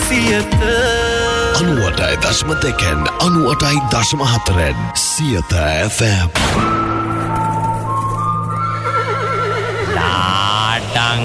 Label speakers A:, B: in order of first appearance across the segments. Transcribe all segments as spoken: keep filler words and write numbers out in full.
A: සියත අනුවටයි දශම දෙකෙන් අනුවටයි දශම හතරෙන් සියත එෆ එම්
B: ලාඩං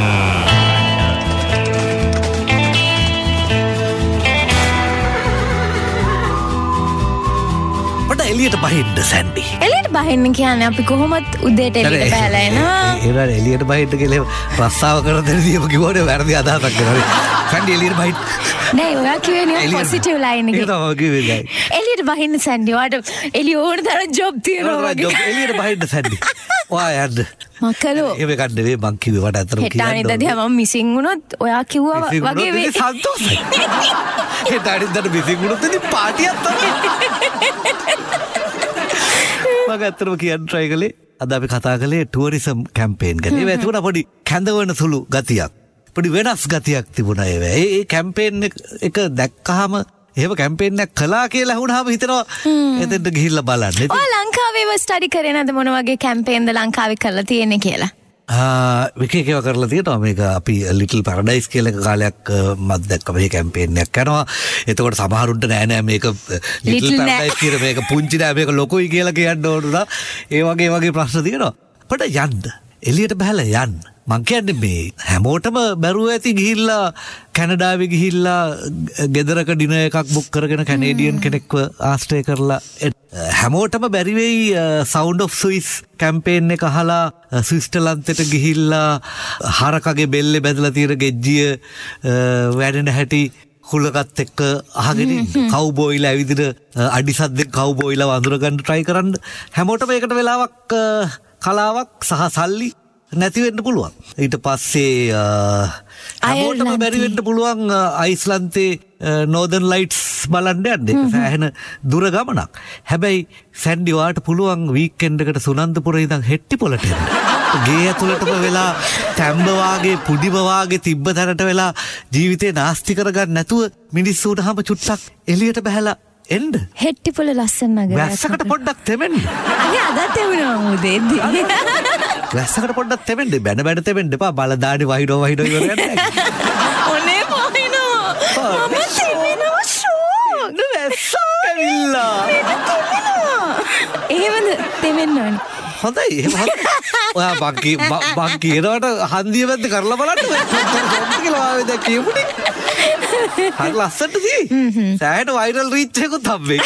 C: පොඩ එළියට බහින්න සැන්ඩි.
D: එළියට බහින්න කියන්නේ අපි කොහොමත් උදේට එළියට බහලා එනවා.
C: ඒකට එළියට බහින්න කියලා රස්සාව කරන දෙදී ඔබ කිව්වනේ වැරදි අදහසක් කරනවා. සැන්ඩි එළියට බහින්න.
D: නෑ ඔයා කිව්වේ නේ පොසිටිව් ලයින් එක.
C: ඒක තමයි කිව්වේ දැන්.
D: එළියට බහින්න සැන්ඩි. ඔයාට එළිය ඕන තරම් ජොබ් තියෙනවා වගේ.
C: එළියට බහින්න සැන්ඩි. ඔයා යන්න.
D: මකලෝ.
C: ඒක ගන්න නෙවෙයි මං කිව්වේ වට අතර
D: කියන්න. හෙටානින්දදී මම මිසින් වුණොත් ඔයා කිව්වා වගේ වේ.
C: සන්තෝෂයි. හෙටානින්දට මිසින් වුණොත් ඉතින් පාටියක් තමයි. මම ඇත්තටම කියන්න try කළේ අද අපි කතා කළේ ටුවරිසම් කැම්පේන් ගැන. ඒක ඇතුළේ පොඩි කැඳවන සුළු ගතියක්. පොඩි වෙනස් ගතියක් තිබුණා ඒවා. ඒ කැම්පේන් එක දැක්කහම එහෙම කැම්පේන් එකක් කළා කියලා වුණාම හිතනවා එතෙන්ට ගිහිල්ලා බලන්න.
D: ඔය ලංකාවේව ස්ටඩි කරේ නැද්ද මොන වගේ කැම්පේන්ද ලංකාවේ කරලා තියෙන්නේ කියලා?
C: ආ එක එක ඒවා කරලා තියෙනවා. මේක අපි ලිටල් පැරඩයිස් කියලා එක කාලයක් මත් දැක්කම මේ කැම්පේන් එකක් කරනවා. එතකොට සමහරුන්ට නෑ නෑ මේක ලිටල් පැරඩයිස් කියන මේක පුංචි නෑ මේක ලොකුයි කියලා කියන්න ඕනුනා. ඒ වගේ වගේ ප්‍රශ්න තියෙනවා. අපිට යන්න එළියට බහලා යන්න. මං කියන්නේ මේ හැමෝටම බැරුව ඇති ගිහිල්ලා කැනඩාවේ ගිහිල්ලා ගෙදරක ඩිනර් එකක් බුක් කරගෙන කැනේඩියන් කෙනෙක්ව ආශ්‍රය කරලා හැමෝටම බැරි වෙයි සවුන්ඩ් ඔෆ් ස්විස් කැම්පේන් එක අහලා ස්විස්ටර්ලන්තෙට ගිහිල්ලා හරකගේ බෙල්ලේ බැදලා තියෙන ගෙජ්ජිය වැඩෙන හැටි හුලකත් එක්ක අහගෙන කවුබෝයිලා ඇවිදින අඩි සද්දෙන් කවුබෝයිලා වඳුර ගන්න try කරන්න හැමෝටම ඒකට වෙලාවක් කලාවක් සහ සල්ලි නැති වෙන්න පුළුවන්. ඊට පස්සේ හැමෝටම බැරි වෙන්න පුළුවන් අයිස්ලන්තේ නෝර්දර්න් ලයිට්ස් බලන්න යන්න. ඒක සෑහෙන දුර ගමනක්. හැබැයි සැන්ඩි වාට පුළුවන් වීකෙන්ඩ් එකට සුනන්දපුරේ ඉඳන් හෙට්ටිපොලට එන්න. ගේ ඇතුළටම වෙලා තැම්බ වාගේ පුඩිම වාගේ තිබ්බ තැනට වෙලා ජීවිතේ නාස්ති කරගන්න නැතුව මිනිස්සුන්ට හැම චුට්ටක් එළියට බහැලා එන්න.
D: හෙට්ටිපොල ලස්සන නගරයක්.
C: වැස්සකට පොඩ්ඩක් තෙමෙන්න.
D: අනේ අදත් එමුණා උදේදී.
C: වැස්සකට පොඩ්ඩක් තෙමෙන්න. බැන බැන තෙමෙන්න එපා. බලදානි වහිනෝ වහිනෝ ඉවර යන්නේ.
D: ඔනේ වහිනෝ. මම තෙමෙනවා ෂෝ.
C: වැස්සා ඇවිල්ලා.
D: එහෙමද තෙමෙන්න ඕනේ.
C: හොඳයි එහෙම හොඳයි. ඔයා බංකි බං කියනවට හන්දිය වැද්ද කරලා බලන්න. කියලා ආවේ දැන් කියමුනේ. හරි ලස්සනට තියෙයි. සෑහෙන වයිරල් රීච් එකකුත් හම්බෙයි.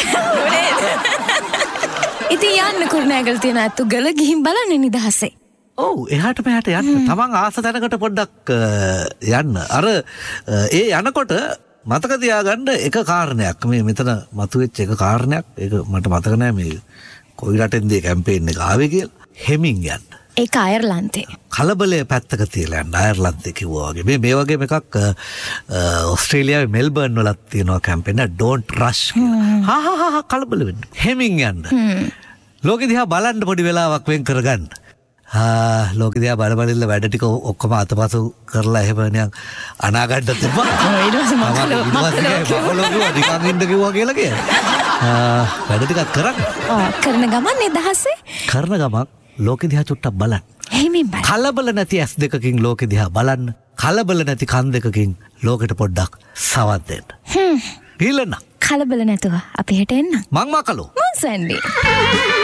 D: ඉතින් යන්න කුරුණෑගල තියෙන අතු ගල ගිහින් බලන්න නිදහසේ.
C: ඔව් එහාට මෙහාට යන්න. තමන් ආස තැනකට පොඩ්ඩක් යන්න. අර ඒ යනකොට මතක තියාගන්න එක කාරණයක්. මේ මෙතන මතුවෙච්ච එක කාරණයක්. ඒක මට මතක නෑ මේ කොයි රටෙන්ද කැම්පේන් එක ආවේ කියලා. හෙමින් යන්න.
D: ඒක අයර්ලන්තේ.
C: කලබලය පැත්තක තියලා යන්න. අයර්ලන්තේ කිව්වා වගේ. මේ මේ වගේ එකක් ඕස්ට්‍රේලියාවේ මෙල්බර්න් වලත් තියෙනවා කැම්පේන් එක ඩෝන්ට් රෂ් කියලා. හා හා හා කලබල වෙන්න. හෙමින් යන්න. ලෝකෙ දිහා බලන්න පොඩි වෙලාවක් වෙන් කරගන්න. ආ ලෝකෙ දිහා බල බලilla වැඩ ටික ඔක්කොම අතපසු කරලා එහෙම නිකන් අනාගන්න තිබ්බා.
D: ඊට පස්සේ මම
C: මම නිකන් ඉන්න කිව්වා කියලා කියන්නේ. ආ වැඩ ටිකක් කරන්න.
D: ආ කරන ගමන් නිදහසේ.
C: කරන ගමන් ලෝකෙ දිහා චුට්ටක් බලන්න.
D: එහෙමින් බලන්න.
C: කලබල නැති ඇස් දෙකකින් ලෝකෙ දිහා බලන්න. කලබල නැති කන් දෙකකින් ලෝකෙට පොඩ්ඩක් සවත් දෙන්න. හ්ම්. ගිලන්න.
D: කලබල නැතුව අපි හෙට එන්න.
C: මං මකලෝ.
D: මං සැන්ඩි.